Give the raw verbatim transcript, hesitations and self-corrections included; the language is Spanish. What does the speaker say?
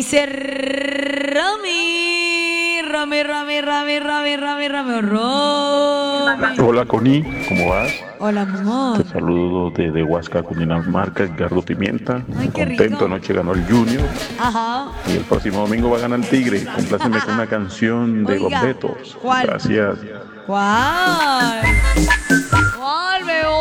Dice Rami, Rami, Rami, Rami, Rami, Rami, Rami, Rami. Hola Connie, ¿cómo vas? Hola, amor. Te saludo desde Huasca, Cundinamarca, Edgardo Pimienta. Ay, qué Contento, rico. anoche ganó el Junior Ajá. y el próximo domingo va a ganar el Tigre. Compláceme con una canción de los Oiga, Betos. ¿cuál? Gracias. ¿Cuál? ¿Cuál, bebo?